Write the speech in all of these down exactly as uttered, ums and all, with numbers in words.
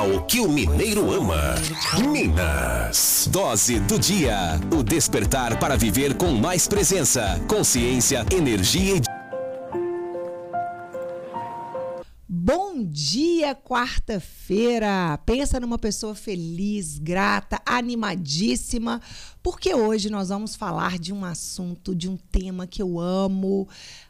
digital que o mineiro ama. Minas. Dose do dia. O despertar para viver com mais presença, consciência, energia e... Bom dia, quarta-feira! Pensa numa pessoa feliz, grata, animadíssima, porque hoje nós vamos falar de um assunto, de um tema que eu amo,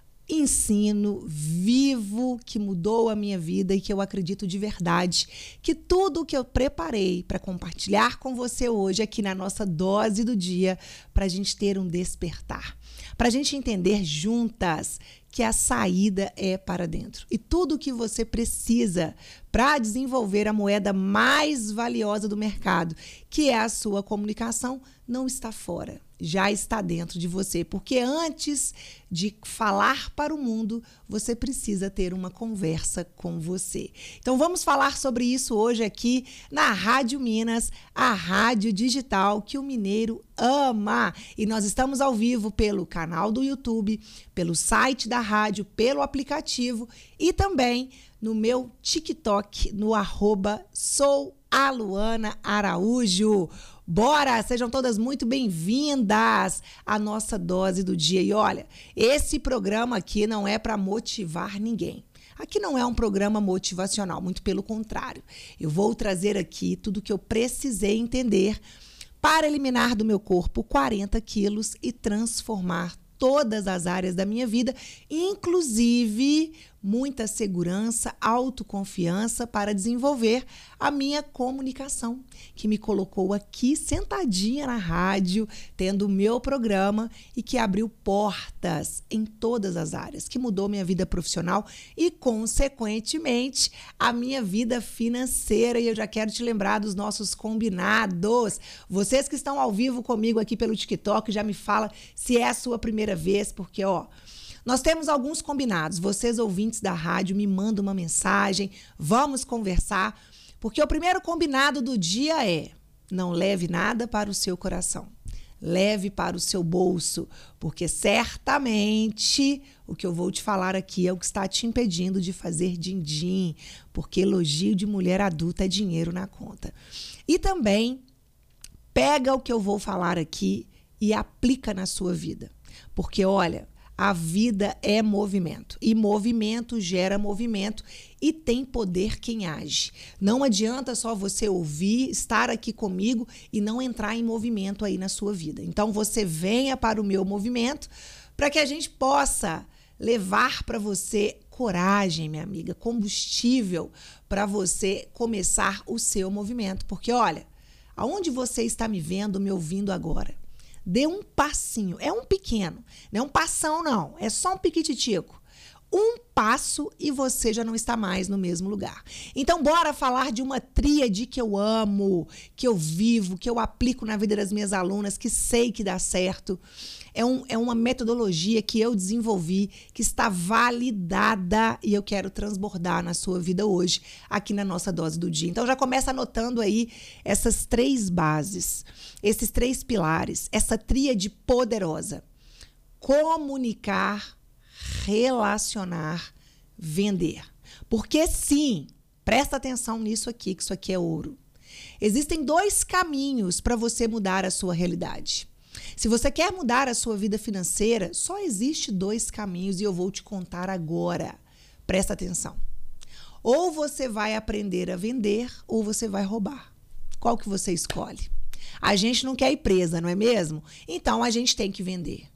ensino, vivo, que mudou a minha vida e que eu acredito de verdade que tudo o que eu preparei para compartilhar com você hoje aqui na nossa dose do dia, para a gente ter um despertar, para a gente entender juntas que a saída é para dentro. E tudo o que você precisa para desenvolver a moeda mais valiosa do mercado, que é a sua comunicação, não está fora, já está dentro de você. Porque antes de falar para o mundo, você precisa ter uma conversa com você. Então vamos falar sobre isso hoje aqui na Rádio Minas, a rádio digital que o mineiro ama. E nós estamos ao vivo pelo canal do YouTube, pelo site da rádio, pelo aplicativo e também no meu TikTok, no arroba sou a Luana Araújo. Bora! Sejam todas muito bem-vindas à nossa dose do dia. E olha, esse programa aqui não é para motivar ninguém. Aqui não é um programa motivacional, muito pelo contrário. Eu vou trazer aqui tudo que eu precisei entender para eliminar do meu corpo quarenta quilos e transformar todas as áreas da minha vida, inclusive muita segurança, autoconfiança para desenvolver a minha comunicação, que me colocou aqui sentadinha na rádio, tendo o meu programa e que abriu portas em todas as áreas, que mudou minha vida profissional e, consequentemente, a minha vida financeira. E eu já quero te lembrar dos nossos combinados. Vocês que estão ao vivo comigo aqui pelo TikTok, já me fala se é a sua primeira vez, porque, ó, nós temos alguns combinados. Vocês, ouvintes da rádio, me mandam uma mensagem, vamos conversar, porque o primeiro combinado do dia é: não leve nada para o seu coração, leve para o seu bolso, porque certamente o que eu vou te falar aqui é o que está te impedindo de fazer din-din, porque elogio de mulher adulta é dinheiro na conta. E também pega o que eu vou falar aqui e aplica na sua vida, porque olha, a vida é movimento e movimento gera movimento e tem poder quem age. Não adianta só você ouvir, estar aqui comigo e não entrar em movimento aí na sua vida. Então você venha para o meu movimento para que a gente possa levar para você coragem, minha amiga, combustível para você começar o seu movimento. Porque olha, aonde você está me vendo, me ouvindo agora? Dê um passinho, é um pequeno, não é um passão não, é só um piquititico. Um passo e você já não está mais no mesmo lugar. Então bora falar de uma tríade que eu amo, que eu vivo, que eu aplico na vida das minhas alunas, que sei que dá certo. É, um, é uma metodologia que eu desenvolvi, que está validada e eu quero transbordar na sua vida hoje, aqui na nossa dose do dia. Então já começa anotando aí essas três bases, esses três pilares, essa tríade poderosa: comunicar, relacionar, vender. Porque sim, presta atenção nisso aqui, que isso aqui é ouro. Existem dois caminhos para você mudar a sua realidade. Se você quer mudar a sua vida financeira, só existe dois caminhos e eu vou te contar agora. Presta atenção. Ou você vai aprender a vender ou você vai roubar. Qual que você escolhe? A gente não quer ir presa, não é mesmo? Então a gente tem que vender.